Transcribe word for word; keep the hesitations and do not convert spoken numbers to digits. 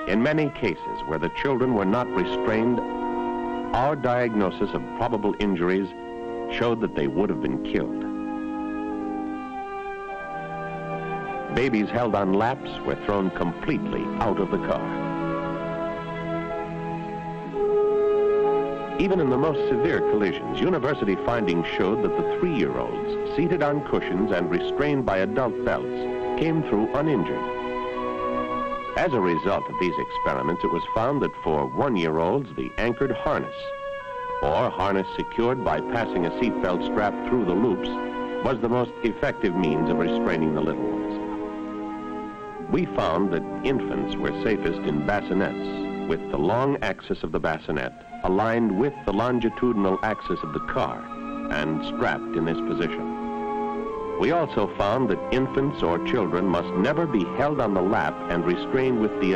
In many cases where the children were not restrained, our diagnosis of probable injuries showed that they would have been killed. Babies held on laps were thrown completely out of the car. Even in the most severe collisions, university findings showed that the three-year-olds, seated on cushions and restrained by adult belts, came through uninjured. As a result of these experiments, it was found that for one-year-olds, the anchored harness, or harness secured by passing a seatbelt strap through the loops, was the most effective means of restraining the little ones. We found that infants were safest in bassinets, with the long axis of the bassinet aligned with the longitudinal axis of the car and strapped in this position. We also found that infants or children must never be held on the lap and restrained with the